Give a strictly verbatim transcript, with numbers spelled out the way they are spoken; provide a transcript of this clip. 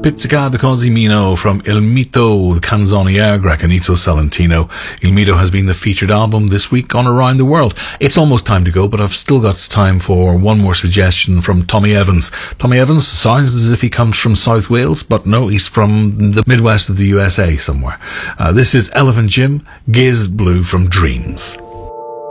Pizzicado Cosimino from Il Mito, the Canzoniere Grecanito Salentino. Il Mito has been the featured album this week on Around the World. It's almost time to go, but I've still got time for one more suggestion from Tommy Evans. Tommy Evans sounds as if he comes from South Wales, but no, he's from the Midwest of the U S A somewhere. Uh, this is Elephant Jim, Gaze Blue from Dreams.